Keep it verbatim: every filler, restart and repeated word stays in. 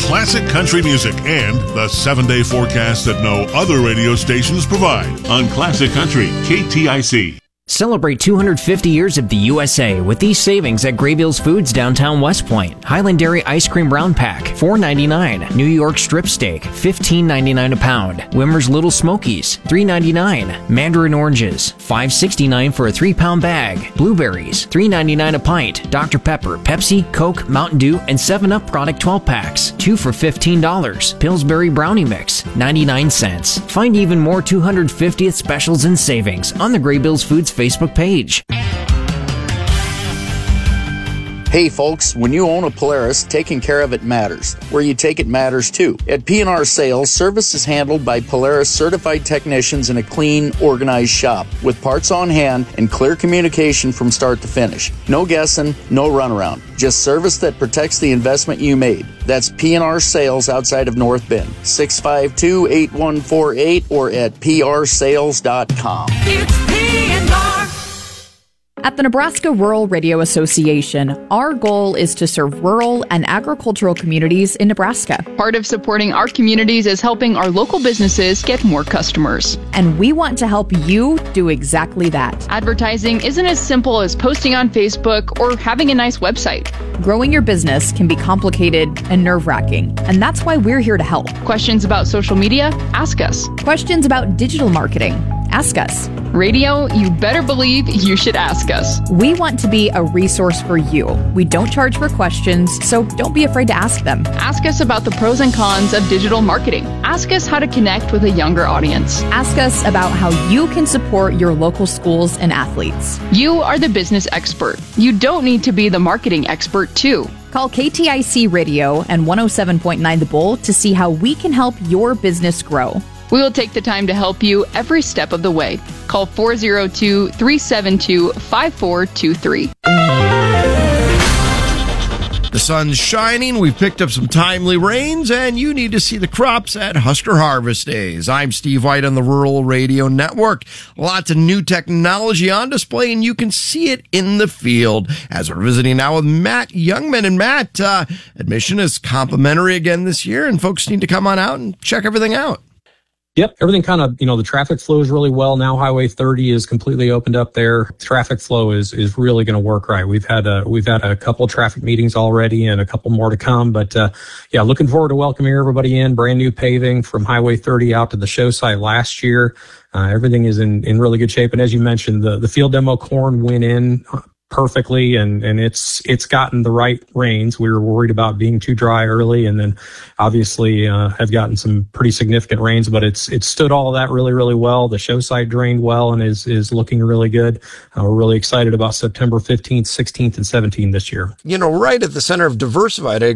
classic country music and the seven-day forecast that no other radio stations provide. On Classic Country, K T I C. Celebrate two hundred fifty years of the U S A with these savings at Graybeals Foods downtown West Point. Highland Dairy Ice Cream Round Pack, four ninety-nine. New York Strip Steak, fifteen ninety-nine a pound. Wimmer's Little Smokies, three ninety-nine. Mandarin Oranges, five sixty-nine for a three pound bag. Blueberries, three ninety-nine a pint. Doctor Pepper, Pepsi, Coke, Mountain Dew, and seven up product twelve packs, two for fifteen dollars. Pillsbury Brownie Mix, ninety-nine cents. Find even more two hundred fiftieth specials and savings on the Graybeals Foods Facebook page. Hey folks, when you own a Polaris, taking care of it matters. Where you take it matters too. At P and R Sales, service is handled by Polaris certified technicians in a clean, organized shop with parts on hand and clear communication from start to finish. No guessing, no runaround. Just service that protects the investment you made. That's P and R Sales outside of North Bend. six five two, eight one four eight or at p r sales dot com. It's P and R. At the Nebraska Rural Radio Association, our goal is to serve rural and agricultural communities in Nebraska. Part of supporting our communities is helping our local businesses get more customers. And we want to help you do exactly that. Advertising isn't as simple as posting on Facebook or having a nice website. Growing your business can be complicated and nerve-wracking, and that's why we're here to help. Questions about social media? Ask us. Questions about digital marketing? Ask us. Radio, you better believe you should ask us. We want to be a resource for you. We don't charge for questions, so don't be afraid to ask them. Ask us about the pros and cons of digital marketing. Ask us how to connect with a younger audience. Ask us about how you can support your local schools and athletes. You are the business expert. You don't need to be the marketing expert, too. Call K T I C Radio and one oh seven point nine The Bull to see how we can help your business grow. We will take the time to help you every step of the way. Call four oh two, three seven two, five four two three. The sun's shining, we've picked up some timely rains, and you need to see the crops at Husker Harvest Days. I'm Steve White on the Rural Radio Network. Lots of new technology on display, and you can see it in the field. As we're visiting now with Matt Youngman. And Matt, uh, admission is complimentary again this year, and folks need to come on out and check everything out. Yep, everything kind of, you know, the traffic flows really well. Now Highway thirty is completely opened up there. Traffic flow is is really going to work right. We've had a, we've had a couple traffic meetings already and a couple more to come. But, uh, yeah, looking forward to welcoming everybody in. Brand new paving from Highway thirty out to the show site last year. Uh, everything is in, in really good shape. And as you mentioned, the, the field demo corn went in perfectly, and, and it's it's gotten the right rains. We were worried about being too dry early, and then obviously uh, have gotten some pretty significant rains, but it's it's stood all of that really, really well. The show site drained well and is is looking really good. Uh, we're really excited about September fifteenth, sixteenth, and seventeenth this year. You know, right at the center of diversified